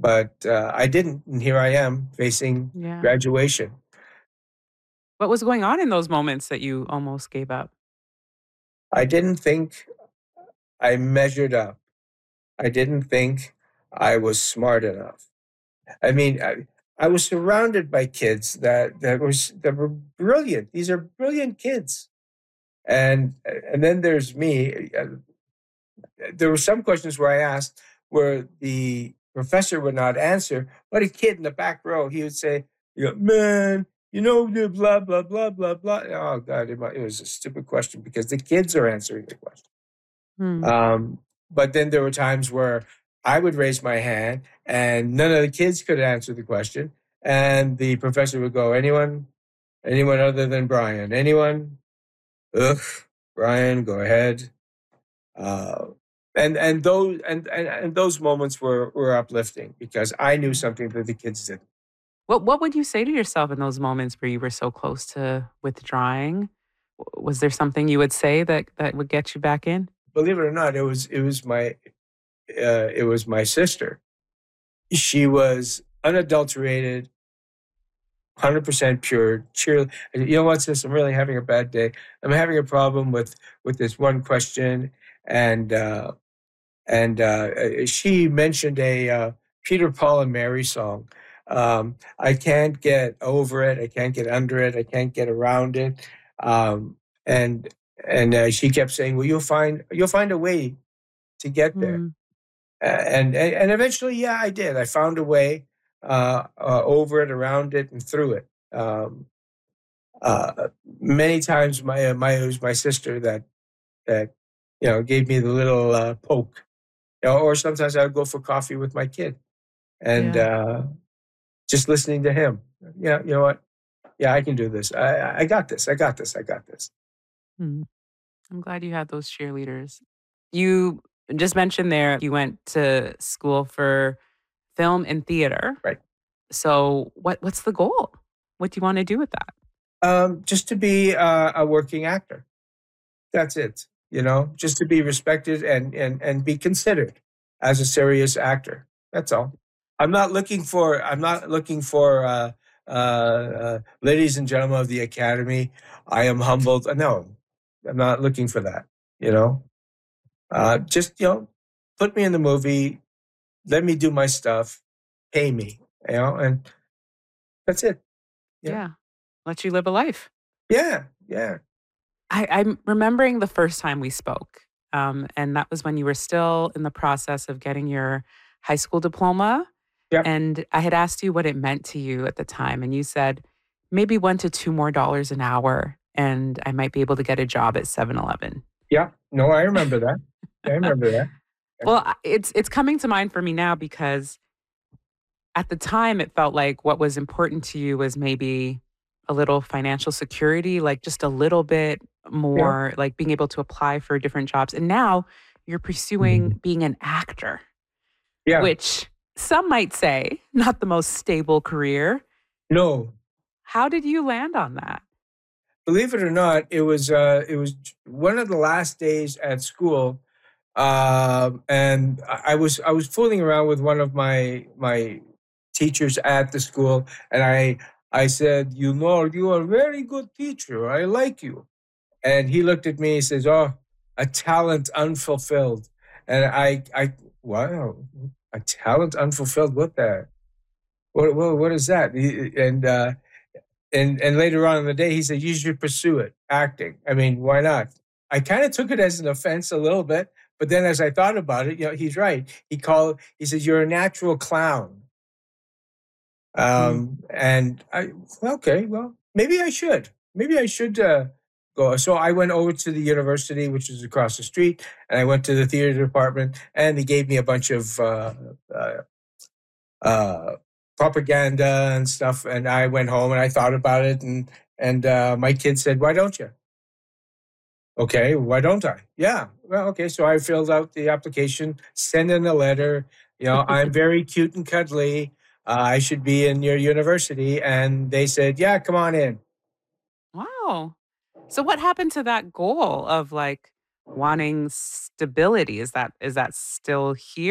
but I didn't, and here I am facing Yeah. graduation. What was going on in those moments that you almost gave up? I didn't think I measured up. I didn't think I was smart enough. I mean, I was surrounded by kids that were brilliant. These are brilliant kids, and then there's me. There were some questions where I asked where the professor would not answer, but a kid in the back row, he would say, "Man, the blah blah blah blah blah." Oh God, it was a stupid question because the kids are answering the question. Hmm. Um, but then there were times where I would raise my hand and none of the kids could answer the question, and the professor would go, "Anyone? Anyone other than Brian? Anyone? Ugh, Brian, go ahead." Uh, and those moments were uplifting because I knew Yeah. something that the kids didn't. What would you say to yourself in those moments where you were so close to withdrawing? Was there something you would say that would get you back in? Believe it or not, it was my sister. She was unadulterated, 100% pure cheer. You know what, sis? I'm really having a bad day. I'm having a problem with this one question, and she mentioned a Peter, Paul, and Mary song. I can't get over it. I can't get under it. I can't get around it. Um, and she kept saying, "Well, you'll find a way to get there." Mm. And eventually, yeah, I did. I found a way over it, around it, and through it. Many times, it was my sister that gave me the little poke. Or sometimes I would go for coffee with my kid and Yeah. just listening to him. Yeah, you know what? Yeah, I can do this. I got this. I got this. I got this. Mm. I'm glad you had those cheerleaders. You just mentioned there you went to school for film and theater. Right. So what's the goal? What do you want to do with that? Just to be a working actor. That's it. Just to be respected and be considered as a serious actor. That's all. I'm not looking for ladies and gentlemen of the Academy. I am humbled. No, I'm not looking for that. You know, just put me in the movie. Let me do my stuff. Pay me. And that's it. Yeah, Yeah. Let you live a life. yeah, yeah. I'm remembering the first time we spoke. And that was when you were still in the process of getting your high school diploma. Yep. And I had asked you what it meant to you at the time. And you said maybe $1 to $2 more an hour, and I might be able to get a job at 7-Eleven. Yeah. No, I remember that. I remember that. Yeah. Well, it's coming to mind for me now because at the time it felt like what was important to you was maybe a little financial security, like just a little bit Yeah. more, like being able to apply for different jobs. And now you're pursuing Mhm. being an actor, Yeah. which some might say not the most stable career. No, How did you land on that? believe it or not, it was one of the last days at school, and I was fooling around with one of my teachers at the school, and I said, you are a very good teacher. I like you. And he looked at me. He says, "Oh, a talent unfulfilled." And wow, a talent unfulfilled. What the? What is that? And later on in the day, he said, "You should pursue it, acting. I mean, why not?" I kind of took it as an offense a little bit, but then as I thought about it, he's right. He says, "You're a natural clown." Mm. And okay, well, maybe I should go. So I went over to the university, which is across the street, and I went to the theater department, and they gave me a bunch of uh, uh, propaganda and stuff. And I went home and I thought about it, and my kid said, "Why don't you?" Okay, why don't I? Yeah, well, okay. So I filled out the application, sent in a letter. I'm very cute and cuddly. I should be in your university, and they said, "Yeah, come on in." Wow. So what happened to that goal of like wanting stability? Is that still here?